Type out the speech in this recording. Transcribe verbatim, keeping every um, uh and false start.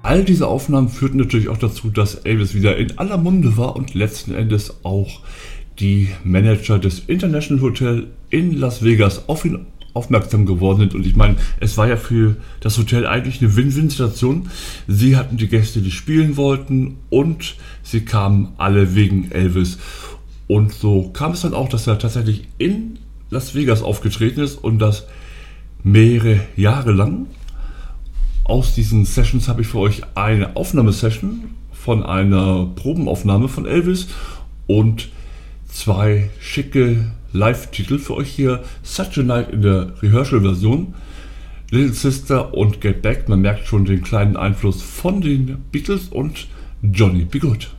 all diese Aufnahmen führten natürlich auch dazu, dass Elvis wieder in aller Munde war und letzten Endes auch die Manager des International Hotel in Las Vegas auf ihn aufmerksam geworden sind. Und ich meine, es war ja für das Hotel eigentlich eine Win-Win-Situation. Sie hatten die Gäste, die spielen wollten, und sie kamen alle wegen Elvis. Und so kam es dann auch, dass er tatsächlich in Las Vegas aufgetreten ist und das mehrere Jahre lang. Aus diesen Sessions habe ich für euch eine Aufnahmesession von einer Probenaufnahme von Elvis und zwei schicke Live-Titel für euch hier. Such a Night in der Rehearsal-Version, Little Sister und Get Back. Man merkt schon den kleinen Einfluss von den Beatles und Johnny B. Good.